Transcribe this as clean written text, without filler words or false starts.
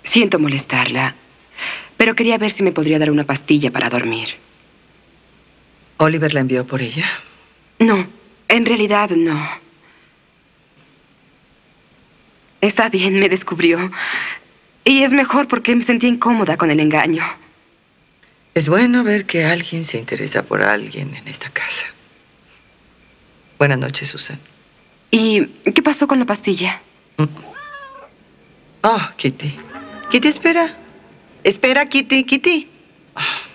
Siento molestarla, pero quería ver si me podría dar una pastilla para dormir. ¿Oliver la envió por ella? No, en realidad no. Está bien, me descubrió. Y es mejor porque me sentía incómoda con el engaño. Es bueno ver que alguien se interesa por alguien en esta casa. Buenas noches, Susan. ¿Y qué pasó con la pastilla? Oh, Kitty. Kitty, espera. Espera, Kitty, Kitty.